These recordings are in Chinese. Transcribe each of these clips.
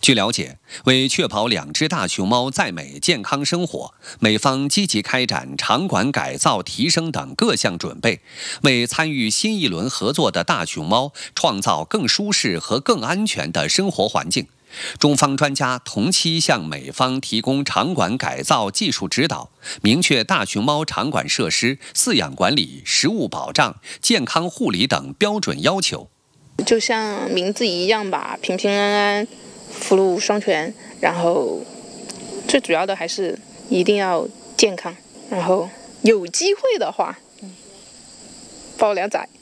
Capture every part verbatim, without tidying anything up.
据了解，为确保两只大熊猫在美健康生活，美方积极开展场馆改造、提升等各项准备，为参与新一轮合作的大熊猫创造更舒适和更安全的生活环境。中方专家同期向美方提供场馆改造技术指导，明确大熊猫场馆设施、饲养管理、食物保障、健康护理等标准要求。 就像名字一样吧，平平安安。福禄双全，然后最主要的还是一定要健康，然后有机会的话，抱两崽。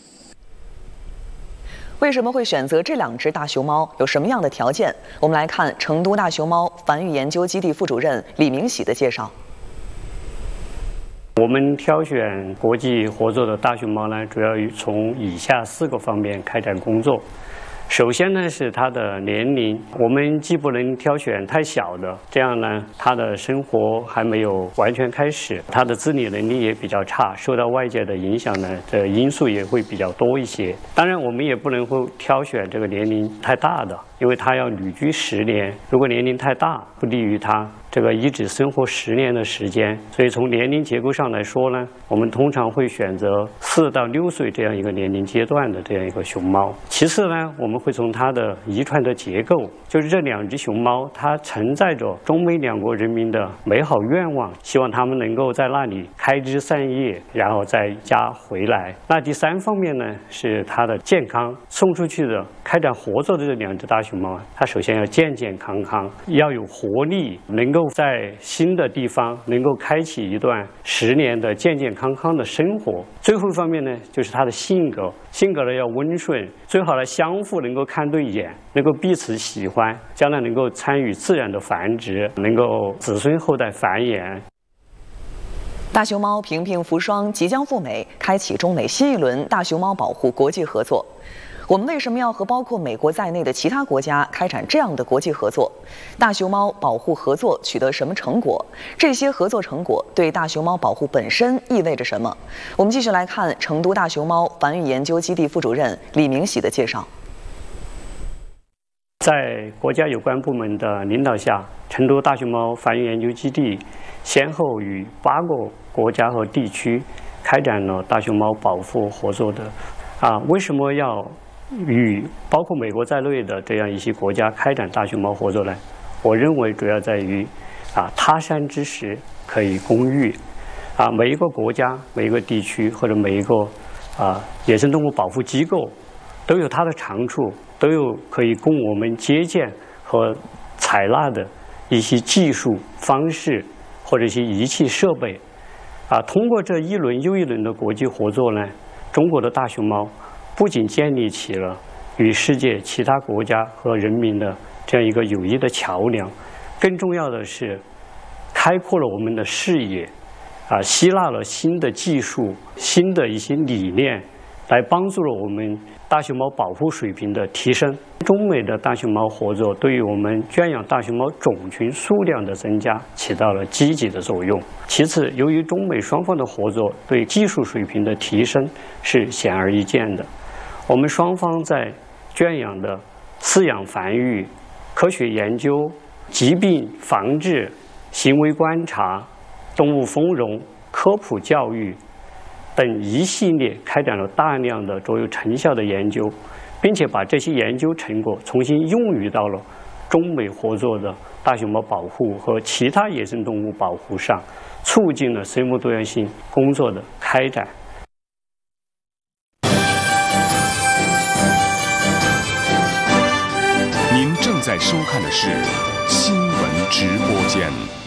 为什么会选择这两只大熊猫？有什么样的条件？我们来看成都大熊猫繁育研究基地副主任李明喜的介绍。 我们挑选国际合作的大熊猫呢，主要从以下四个方面开展工作。首先呢是它的年龄，我们既不能挑选太小的，这样呢它的生活还没有完全开始，它的自理能力也比较差，受到外界的影响呢，这因素也会比较多一些。当然我们也不能会挑选这个年龄太大的，因为它要旅居十年，如果年龄太大，不利于它这个一直生活十年的时间。所以从年龄结构上来说呢，我们通常会选择四到六岁这样一个年龄阶段的这样一个熊猫。其次呢，我们会从它的遗传的结构，就是这两只熊猫它承载着中美两国人民的美好愿望，希望它们能够在那里开枝散叶，然后再家回来。那第三方面呢，是它的健康，送出去的开展合作的这两只大熊猫，它首先要健健康康，要有活力，能够在新的地方能够开启一段十年的健健康康的生活。最后一方面呢，就是它的性格，性格呢要温顺，最好呢相互能够看对眼，能够彼此喜欢，将来能够参与自然的繁殖，能够子孙后代繁衍。 大熊猫平平福双即将赴美，开启中美新一轮大熊猫保护国际合作。我们为什么要和包括美国在内的其他国家开展这样的国际合作？大熊猫保护合作取得什么成果？这些合作成果对大熊猫保护本身意味着什么？我们继续来看成都大熊猫繁育研究基地副主任李明喜的介绍。 在国家有关部门的领导下，成都大熊猫繁育研究基地先后与八个国家和地区开展了大熊猫保护合作的。啊，为什么要与包括美国在内的这样一些国家开展大熊猫合作呢？我认为主要在于，啊，他山之石可以攻玉，啊，每一个国家、每一个地区或者每一个啊野生动物保护机构，都有它的长处，都有可以供我们借鉴和采纳的一些技术方式或者一些仪器设备，啊，通过这一轮又一轮的国际合作呢，中国的大熊猫不仅建立起了与世界其他国家和人民的这样一个友谊的桥梁，更重要的是开阔了我们的视野，啊，吸纳了新的技术、新的一些理念，来帮助了我们大熊猫保护水平的提升。中美的大熊猫合作对于我们圈养大熊猫种群数量的增加起到了积极的作用。其次，由于中美双方的合作对技术水平的提升是显而易见的，我们双方在圈养的饲养繁育、科学研究、疾病防治、行为观察、动物丰容、科普教育等一系列开展了大量的卓有成效的研究，并且把这些研究成果重新用于到了中美合作的大熊猫保护和其他野生动物保护上，促进了生物多样性工作的开展。 您正在收看的是新闻直播间。